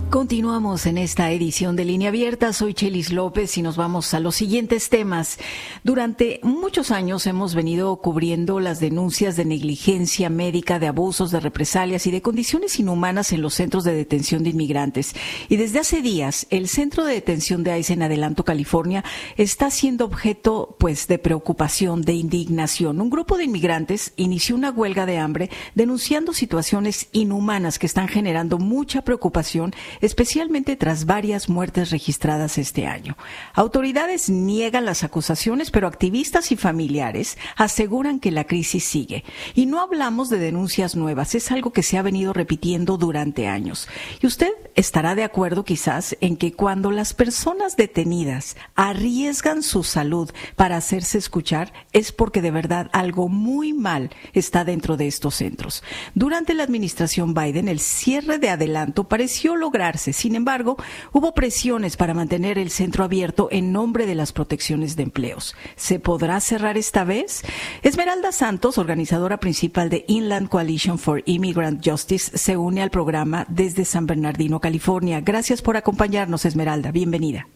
Continuamos en esta edición de Línea Abierta. Soy Chelis López y nos vamos a los siguientes temas. Durante muchos años hemos venido cubriendo las denuncias de negligencia médica, de abusos, de represalias y de condiciones inhumanas en los centros de detención de inmigrantes. Y desde hace días, el centro de detención de ICE en Adelanto, California, está siendo objeto, de preocupación, de indignación. Un grupo de inmigrantes inició una huelga de hambre denunciando situaciones inhumanas que están generando mucha preocupación, especialmente tras varias muertes registradas este año. Autoridades niegan las acusaciones, pero activistas y familiares aseguran que la crisis sigue. Y no hablamos de denuncias nuevas, es algo que se ha venido repitiendo durante años. Y usted estará de acuerdo quizás en que cuando las personas detenidas arriesgan su salud para hacerse escuchar, es porque de verdad algo muy mal está dentro de estos centros. Durante la administración Biden, el cierre de Adelanto pareció lograrse. Sin embargo, hubo presiones para mantener el centro abierto en nombre de las protecciones de empleos. ¿Se podrá cerrar esta vez? Esmeralda Santos, organizadora principal de Inland Coalition for Immigrant Justice, se une al programa desde San Bernardino, California. Gracias por acompañarnos, Esmeralda. Bienvenida.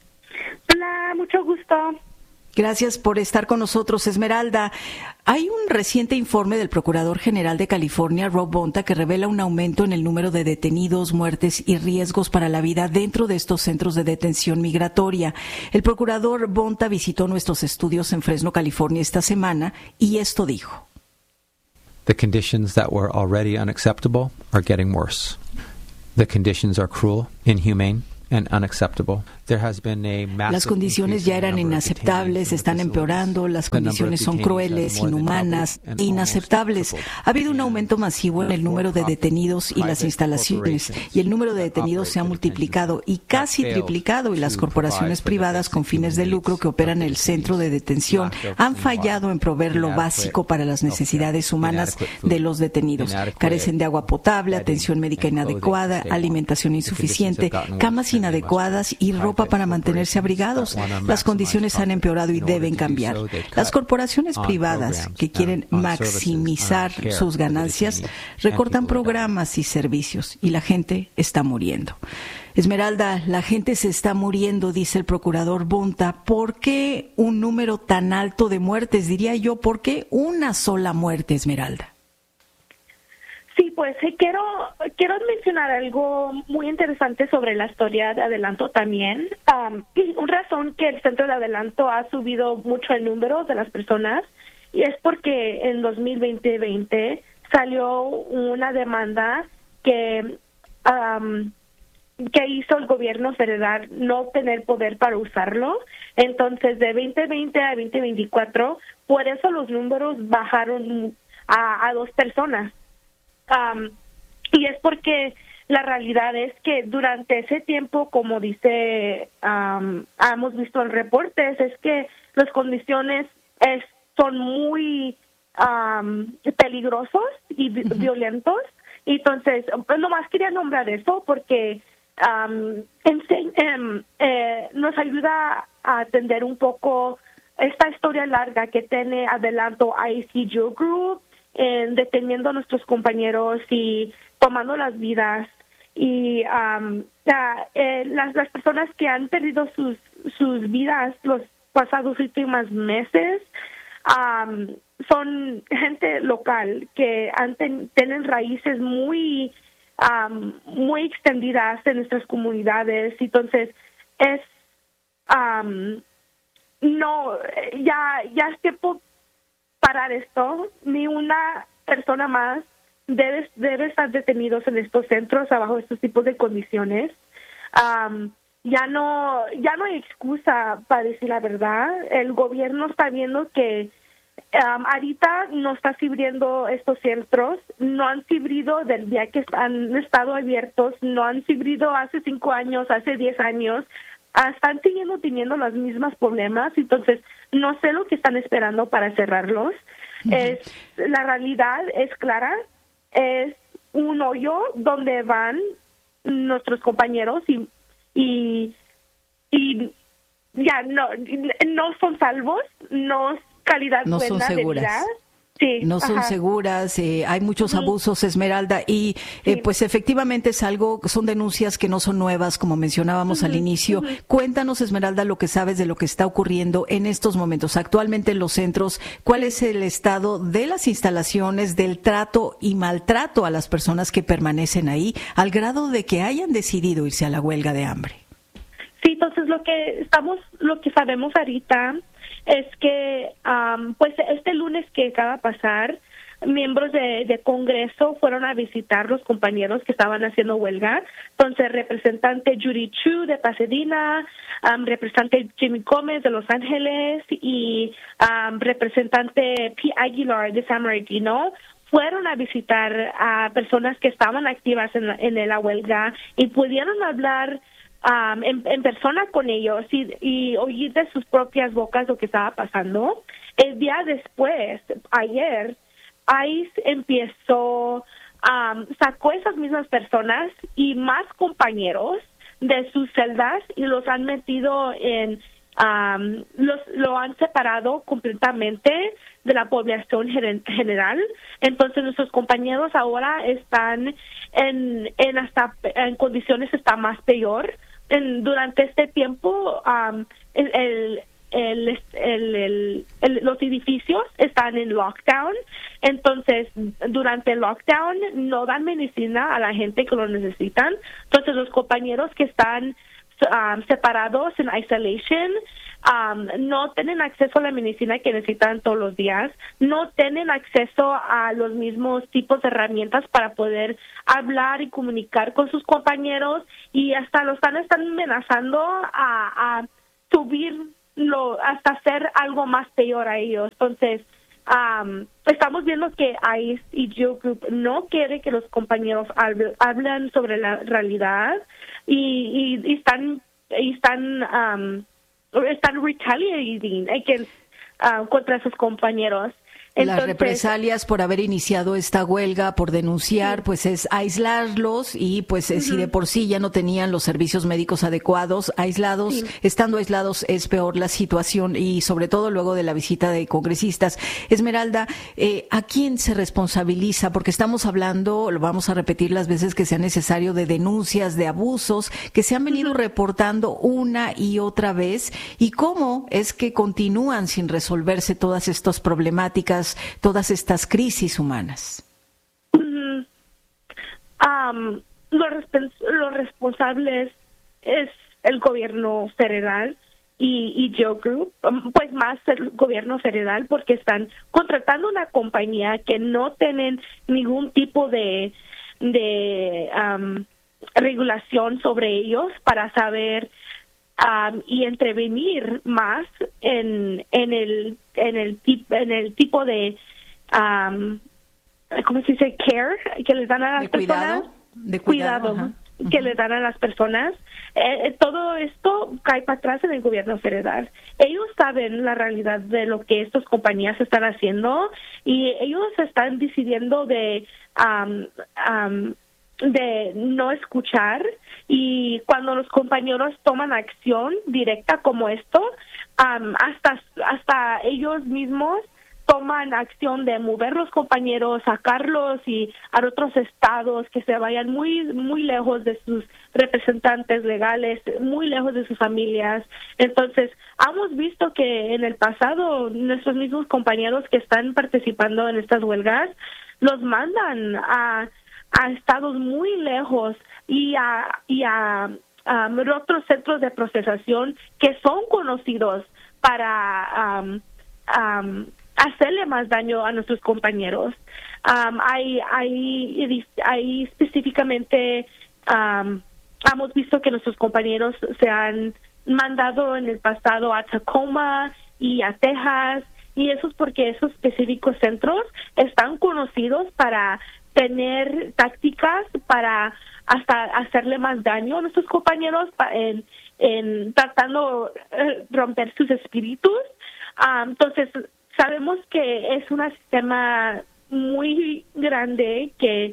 Hola, mucho gusto. Gracias por estar con nosotros, Esmeralda. Hay un reciente informe del Procurador General de California, Rob Bonta, que revela un aumento en el número de detenidos, muertes y riesgos para la vida dentro de estos centros de detención migratoria. El Procurador Bonta visitó nuestros estudios en Fresno, California, esta semana y esto dijo. The conditions that were already unacceptable are getting worse. The conditions are cruel, inhumane, and unacceptable. Las condiciones ya eran inaceptables, están empeorando, las condiciones son crueles, inhumanas e inaceptables. Ha habido un aumento masivo en el número de detenidos y las instalaciones, y el número de detenidos se ha multiplicado y casi triplicado, y las corporaciones privadas con fines de lucro que operan el centro de detención han fallado en proveer lo básico para las necesidades humanas de los detenidos. Carecen de agua potable, atención médica inadecuada, alimentación insuficiente, camas inadecuadas y ropa para mantenerse abrigados. Las condiciones han empeorado y deben cambiar. Las corporaciones privadas que quieren maximizar sus ganancias recortan programas y servicios y la gente está muriendo. Esmeralda, la gente se está muriendo, dice el procurador Bonta. ¿Por qué un número tan alto de muertes? Diría yo, ¿por qué una sola muerte, Esmeralda? Sí, pues quiero mencionar algo muy interesante sobre la historia de Adelanto también. Una razón que el centro de Adelanto ha subido mucho el número de las personas y es porque en 2020 salió una demanda que hizo el gobierno federal no tener poder para usarlo. Entonces, de 2020 a 2024, por eso los números bajaron a 2 personas. Y es porque la realidad es que durante ese tiempo, como dice, hemos visto en reportes, es que las condiciones son muy peligrosos y violentos. Y entonces, nomás quería nombrar eso porque nos ayuda a atender un poco esta historia larga que tiene Adelanto ICJ Group, deteniendo a nuestros compañeros y tomando las vidas. Y las personas que han perdido sus vidas los pasados últimos meses son gente local que tienen raíces muy extendidas en nuestras comunidades. Entonces ya es tiempo parar esto. Ni una persona más debe estar detenidos en estos centros bajo estos tipos de condiciones. Ya no hay excusa para decir la verdad. El gobierno está viendo que ahorita no está sirviendo estos centros, no han servido del día que han estado abiertos, no han servido hace 5 años, hace 10 años. Están siguiendo teniendo los mismos problemas, entonces no sé lo que están esperando para cerrarlos. La realidad es clara, es un hoyo donde van nuestros compañeros y ya no son salvos, no es calidad no buena son seguras. de vida. Sí, no son seguras, hay muchos abusos, Esmeralda, y pues efectivamente es algo, son denuncias que no son nuevas, como mencionábamos al inicio. Cuéntanos, Esmeralda, lo que sabes de lo que está ocurriendo en estos momentos, actualmente en los centros. ¿Cuál es el estado de las instalaciones, del trato y maltrato a las personas que permanecen ahí, al grado de que hayan decidido irse a la huelga de hambre? Sí, entonces lo que sabemos ahorita es que pues este lunes que acaba de pasar, miembros de Congreso fueron a visitar los compañeros que estaban haciendo huelga. Entonces, representante Judy Chu de Pasadena, representante Jimmy Gómez de Los Ángeles y representante Pete Aguilar de San Bernardino fueron a visitar a personas que estaban activas en la huelga y pudieron hablar en persona con ellos y oír de sus propias bocas lo que estaba pasando. El día después, ayer, ICE sacó esas mismas personas y más compañeros de sus celdas y los han metido lo han separado completamente de la población general. Entonces nuestros compañeros ahora están en condiciones más peor. Durante este tiempo los edificios están en lockdown, entonces durante el lockdown no dan medicina a la gente que lo necesitan. Entonces los compañeros que están separados en isolation no tienen acceso a la medicina que necesitan todos los días, no tienen acceso a los mismos tipos de herramientas para poder hablar y comunicar con sus compañeros y hasta los están amenazando a subirlo hasta hacer algo más peor a ellos. Entonces estamos viendo que ICE y Jill Group no quiere que los compañeros hablen sobre la realidad y están retaliating contra sus compañeros. Las represalias por haber iniciado esta huelga, por denunciar, pues es aislarlos y pues si de por sí ya no tenían los servicios médicos adecuados, estando aislados es peor la situación y sobre todo luego de la visita de congresistas. Esmeralda, ¿a quién se responsabiliza? Porque estamos hablando, lo vamos a repetir las veces que sea necesario, de denuncias, de abusos que se han venido reportando una y otra vez, y cómo es que continúan sin resolverse todas estas problemáticas, todas estas crisis humanas. Los responsables es el gobierno federal y Jill Group, pues más el gobierno federal, porque están contratando una compañía que no tienen ningún tipo de regulación sobre ellos para saber y intervenir más en el tipo de ¿cómo se dice? Care que les dan a las personas, de cuidado que les dan a las personas. Todo esto cae para atrás en el gobierno federal. Ellos saben la realidad de lo que estas compañías están haciendo y ellos están decidiendo de no escuchar, y cuando los compañeros toman acción directa como esto, hasta ellos mismos toman acción de mover los compañeros, sacarlos y a otros estados, que se vayan muy muy lejos de sus representantes legales, muy lejos de sus familias. Entonces, hemos visto que en el pasado nuestros mismos compañeros que están participando en estas huelgas los mandan a estados muy lejos y a otros centros de procesación que son conocidos para hacerle más daño a nuestros compañeros. Hay específicamente hemos visto que nuestros compañeros se han mandado en el pasado a Tacoma y a Texas, y eso es porque esos específicos centros están conocidos para tener tácticas para hasta hacerle más daño a nuestros compañeros en tratando de romper sus espíritus. Entonces, sabemos que es un sistema muy grande que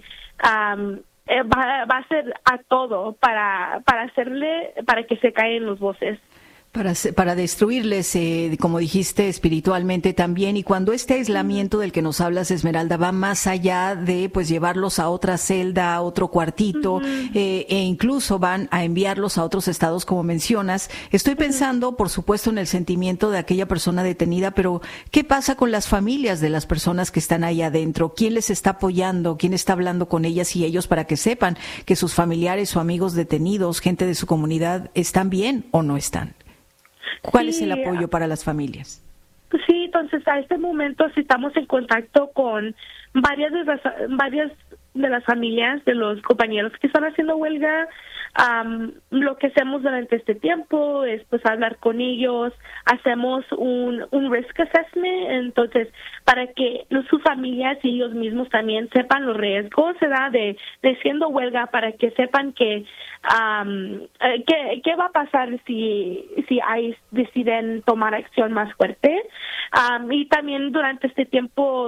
va a hacer a todo para que se caigan los voces. Para destruirles, como dijiste, espiritualmente también. Y cuando este aislamiento del que nos hablas, Esmeralda, va más allá de pues llevarlos a otra celda, a otro cuartito, e incluso van a enviarlos a otros estados, como mencionas. Estoy pensando, por supuesto, en el sentimiento de aquella persona detenida, pero ¿qué pasa con las familias de las personas que están ahí adentro? ¿Quién les está apoyando? ¿Quién está hablando con ellas y ellos para que sepan que sus familiares o amigos detenidos, gente de su comunidad, están bien o no están? ¿Cuál es el apoyo para las familias? Sí, entonces a este momento sí estamos en contacto con varias de las familias de los compañeros que están haciendo huelga. Lo que hacemos durante este tiempo es pues hablar con ellos, hacemos un risk assessment, entonces para que sus familias y ellos mismos también sepan los riesgos, ¿verdad? de siendo huelga, para que sepan que qué va a pasar si ICE deciden tomar acción más fuerte, y también durante este tiempo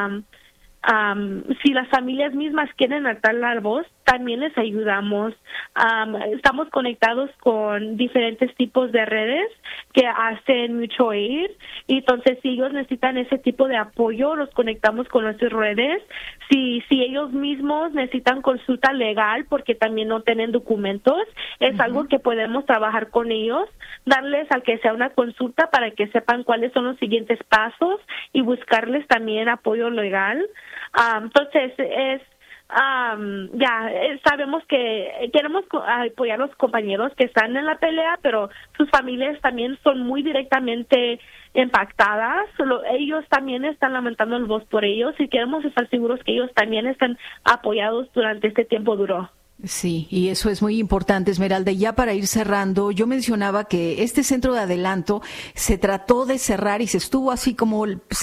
si las familias mismas quieren alzar la voz, también les ayudamos. Estamos conectados con diferentes tipos de redes que hacen mutual aid, y entonces si ellos necesitan ese tipo de apoyo, los conectamos con nuestras redes. Si ellos mismos necesitan consulta legal porque también no tienen documentos, es algo que podemos trabajar con ellos, darles al que sea una consulta para que sepan cuáles son los siguientes pasos y buscarles también apoyo legal. Entonces sabemos que queremos apoyar a los compañeros que están en la pelea, pero sus familias también son muy directamente impactadas. Ellos también están lamentando el voz por ellos y queremos estar seguros que ellos también están apoyados durante este tiempo duro. Sí, y eso es muy importante, Esmeralda. Y ya para ir cerrando, yo mencionaba que este centro de adelanto se trató de cerrar y se estuvo así como